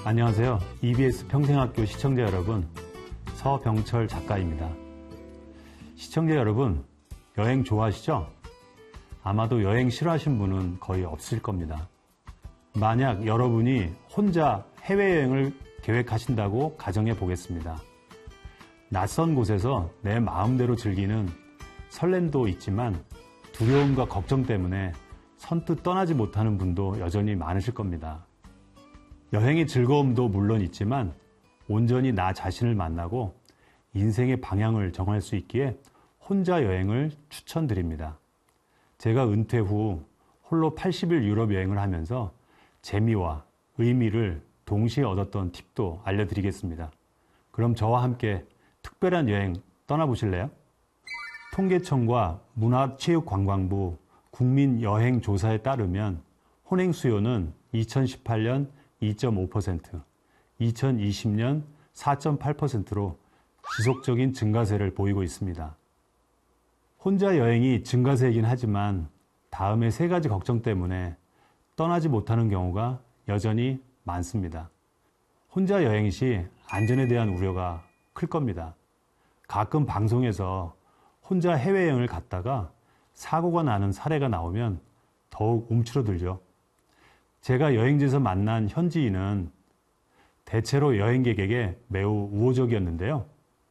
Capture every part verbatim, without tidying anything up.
안녕하세요. 이비에스 평생학교 시청자 여러분, 서병철 작가입니다. 시청자 여러분, 여행 좋아하시죠? 아마도 여행 싫어하시는 분은 거의 없을 겁니다. 만약 여러분이 혼자 해외여행을 계획하신다고 가정해 보겠습니다. 낯선 곳에서 내 마음대로 즐기는 설렘도 있지만 두려움과 걱정 때문에 선뜻 떠나지 못하는 분도 여전히 많으실 겁니다. 여행의 즐거움도 물론 있지만 온전히 나 자신을 만나고 인생의 방향을 정할 수 있기에 혼자 여행을 추천드립니다. 제가 은퇴 후 홀로 팔십 일 유럽 여행을 하면서 재미와 의미를 동시에 얻었던 팁도 알려드리겠습니다. 그럼 저와 함께 특별한 여행 떠나보실래요? 통계청과 문화체육관광부 국민여행조사에 따르면 혼행 수요는 이천십팔 년 이 점 오 퍼센트, 이천이십 년 사 점 팔 퍼센트로 지속적인 증가세를 보이고 있습니다. 혼자 여행이 증가세이긴 하지만 다음에 세 가지 걱정 때문에 떠나지 못하는 경우가 여전히 많습니다. 혼자 여행 시 안전에 대한 우려가 클 겁니다. 가끔 방송에서 혼자 해외여행을 갔다가 사고가 나는 사례가 나오면 더욱 움츠러들죠. 제가 여행지에서 만난 현지인은 대체로 여행객에게 매우 우호적이었는데요.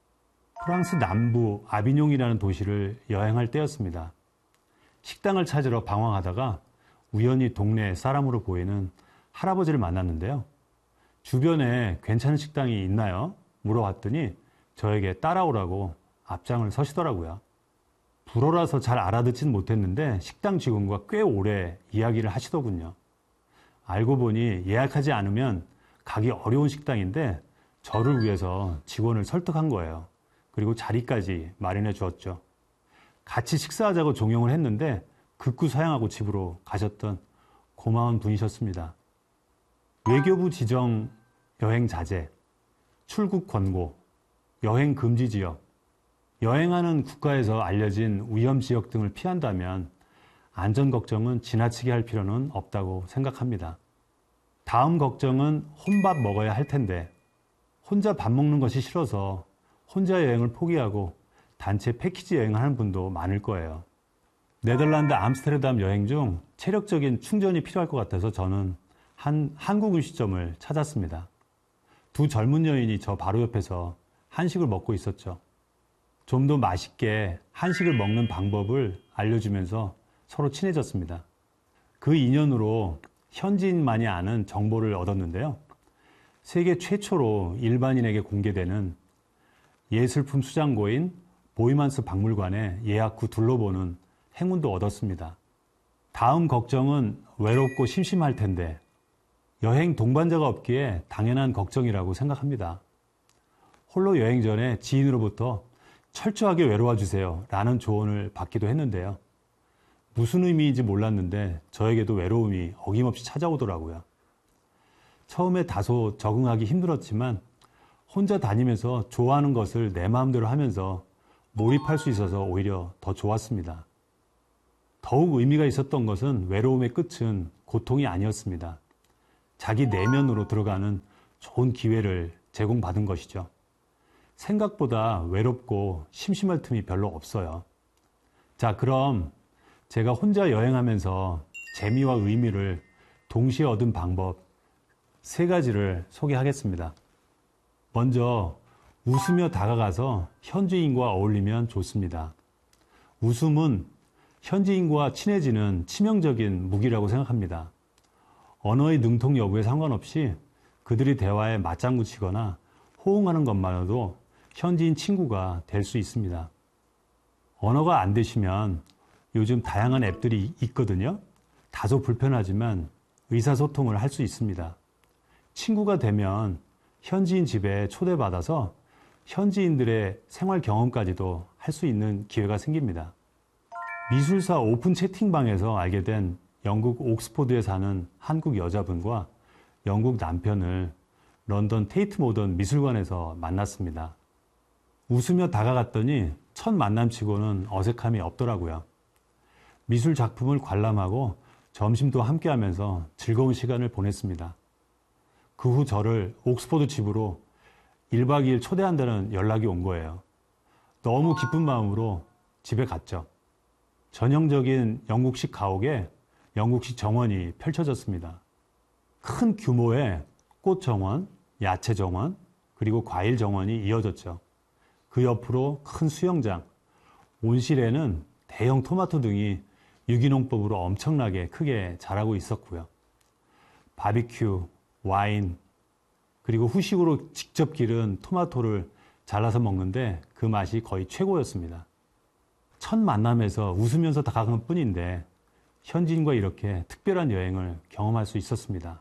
프랑스 남부 아비뇽이라는 도시를 여행할 때였습니다. 식당을 찾으러 방황하다가 우연히 동네 사람으로 보이는 할아버지를 만났는데요. 주변에 괜찮은 식당이 있나요? 물어봤더니 저에게 따라오라고 앞장을 서시더라고요. 불어라서 잘 알아듣진 못했는데 식당 직원과 꽤 오래 이야기를 하시더군요. 알고 보니 예약하지 않으면 가기 어려운 식당인데 저를 위해서 직원을 설득한 거예요. 그리고 자리까지 마련해 주었죠. 같이 식사하자고 종용을 했는데 극구 사양하고 집으로 가셨던 고마운 분이셨습니다. 외교부 지정 여행 자제, 출국 권고, 여행 금지 지역, 여행하는 국가에서 알려진 위험 지역 등을 피한다면 안전 걱정은 지나치게 할 필요는 없다고 생각합니다. 다음 걱정은 혼밥 먹어야 할 텐데 혼자 밥 먹는 것이 싫어서 혼자 여행을 포기하고 단체 패키지 여행을 하는 분도 많을 거예요. 네덜란드 암스테르담 여행 중 체력적인 충전이 필요할 것 같아서 저는 한 한국 음식점을 찾았습니다. 두 젊은 여인이 저 바로 옆에서 한식을 먹고 있었죠. 좀 더 맛있게 한식을 먹는 방법을 알려주면서 서로 친해졌습니다. 그 인연으로 현지인만이 아는 정보를 얻었는데요. 세계 최초로 일반인에게 공개되는 예술품 수장고인 보이만스 박물관에 예약 후 둘러보는 행운도 얻었습니다. 다음 걱정은 외롭고 심심할 텐데 여행 동반자가 없기에 당연한 걱정이라고 생각합니다. 홀로 여행 전에 지인으로부터 철저하게 외로워 주세요 라는 조언을 받기도 했는데요. 무슨 의미인지 몰랐는데 저에게도 외로움이 어김없이 찾아오더라고요. 처음에 다소 적응하기 힘들었지만 혼자 다니면서 좋아하는 것을 내 마음대로 하면서 몰입할 수 있어서 오히려 더 좋았습니다. 더욱 의미가 있었던 것은 외로움의 끝은 고통이 아니었습니다. 자기 내면으로 들어가는 좋은 기회를 제공받은 것이죠. 생각보다 외롭고 심심할 틈이 별로 없어요. 자, 그럼 제가 혼자 여행하면서 재미와 의미를 동시에 얻은 방법 세 가지를 소개하겠습니다. 먼저 웃으며 다가가서 현지인과 어울리면 좋습니다. 웃음은 현지인과 친해지는 치명적인 무기라고 생각합니다. 언어의 능통 여부에 상관없이 그들이 대화에 맞장구 치거나 호응하는 것만으로도 현지인 친구가 될 수 있습니다. 언어가 안 되시면 요즘 다양한 앱들이 있거든요. 다소 불편하지만 의사소통을 할 수 있습니다. 친구가 되면 현지인 집에 초대받아서 현지인들의 생활 경험까지도 할 수 있는 기회가 생깁니다. 미술사 오픈 채팅방에서 알게 된 영국 옥스포드에 사는 한국 여자분과 영국 남편을 런던 테이트 모던 미술관에서 만났습니다. 웃으며 다가갔더니 첫 만남치고는 어색함이 없더라고요. 미술 작품을 관람하고 점심도 함께 하면서 즐거운 시간을 보냈습니다. 그 후 저를 옥스퍼드 집으로 일 박 이 일 초대한다는 연락이 온 거예요. 너무 기쁜 마음으로 집에 갔죠. 전형적인 영국식 가옥에 영국식 정원이 펼쳐졌습니다. 큰 규모의 꽃 정원, 야채 정원, 그리고 과일 정원이 이어졌죠. 그 옆으로 큰 수영장, 온실에는 대형 토마토 등이 유기농법으로 엄청나게 크게 자라고 있었고요. 바비큐, 와인, 그리고 후식으로 직접 기른 토마토를 잘라서 먹는데 그 맛이 거의 최고였습니다. 첫 만남에서 웃으면서 다가간 뿐인데 현지인과 이렇게 특별한 여행을 경험할 수 있었습니다.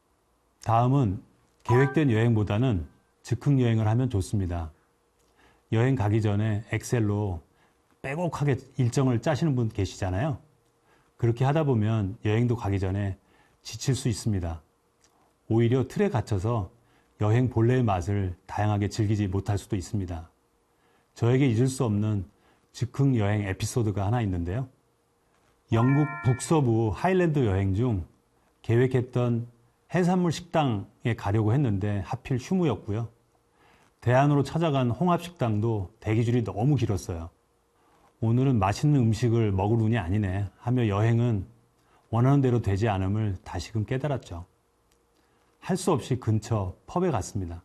다음은 계획된 여행보다는 즉흥 여행을 하면 좋습니다. 여행 가기 전에 엑셀로 빼곡하게 일정을 짜시는 분 계시잖아요. 그렇게 하다 보면 여행도 가기 전에 지칠 수 있습니다. 오히려 틀에 갇혀서 여행 본래의 맛을 다양하게 즐기지 못할 수도 있습니다. 저에게 잊을 수 없는 즉흥 여행 에피소드가 하나 있는데요. 영국 북서부 하일랜드 여행 중 계획했던 해산물 식당에 가려고 했는데 하필 휴무였고요. 대안으로 찾아간 홍합식당도 대기줄이 너무 길었어요. 오늘은 맛있는 음식을 먹을 운이 아니네 하며 여행은 원하는 대로 되지 않음을 다시금 깨달았죠. 할 수 없이 근처 펍에 갔습니다.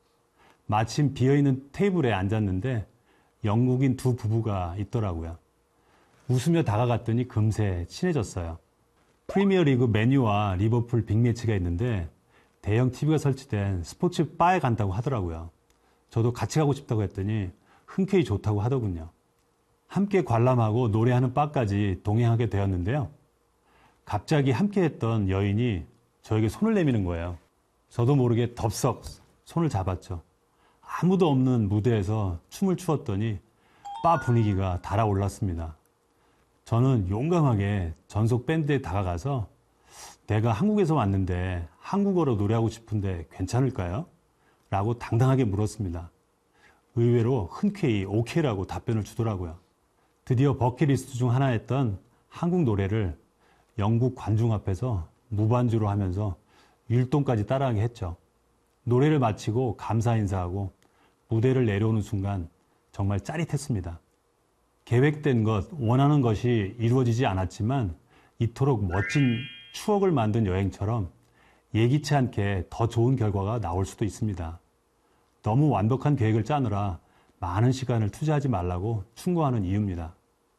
마침 비어있는 테이블에 앉았는데 영국인 두 부부가 있더라고요. 웃으며 다가갔더니 금세 친해졌어요. 프리미어리그 맨유와 리버풀 빅매치가 있는데 대형 티비가 설치된 스포츠 바에 간다고 하더라고요. 저도 같이 가고 싶다고 했더니 흔쾌히 좋다고 하더군요. 함께 관람하고 노래하는 바까지 동행하게 되었는데요. 갑자기 함께했던 여인이 저에게 손을 내미는 거예요. 저도 모르게 덥석 손을 잡았죠. 아무도 없는 무대에서 춤을 추었더니 바 분위기가 달아올랐습니다. 저는 용감하게 전속 밴드에 다가가서 내가 한국에서 왔는데 한국어로 노래하고 싶은데 괜찮을까요? 라고 당당하게 물었습니다. 의외로 흔쾌히 오케이라고 답변을 주더라고요. 드디어 버킷리스트 중 하나였던 한국 노래를 영국 관중 앞에서 무반주로 하면서 율동까지 따라하게 했죠. 노래를 마치고 감사 인사하고 무대를 내려오는 순간 정말 짜릿했습니다. 계획된 것, 원하는 것이 이루어지지 않았지만 이토록 멋진 추억을 만든 여행처럼 예기치 않게 더 좋은 결과가 나올 수도 있습니다. 너무 완벽한 계획을 짜느라 많은 시간을 투자하지 말라고 충고하는 이유입니다.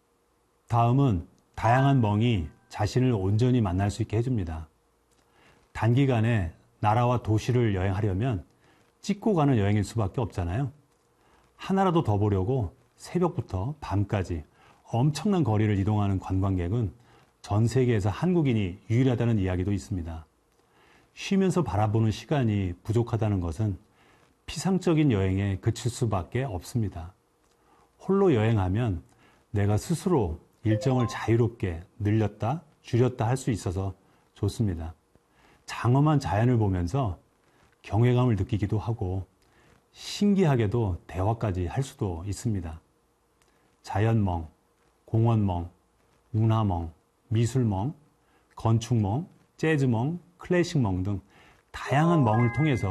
다음은 다양한 멍이 자신을 온전히 만날 수 있게 해줍니다. 단기간에 나라와 도시를 여행하려면 찍고 가는 여행일 수밖에 없잖아요. 하나라도 더 보려고 새벽부터 밤까지 엄청난 거리를 이동하는 관광객은 전 세계에서 한국인이 유일하다는 이야기도 있습니다. 쉬면서 바라보는 시간이 부족하다는 것은 피상적인 여행에 그칠 수밖에 없습니다. 홀로 여행하면 내가 스스로 일정을 자유롭게 늘렸다, 줄였다 할 수 있어서 좋습니다. 장엄한 자연을 보면서 경외감을 느끼기도 하고 신기하게도 대화까지 할 수도 있습니다. 자연멍, 공원멍, 문화멍, 미술멍, 건축멍, 재즈멍, 클래식멍 등 다양한 멍을 통해서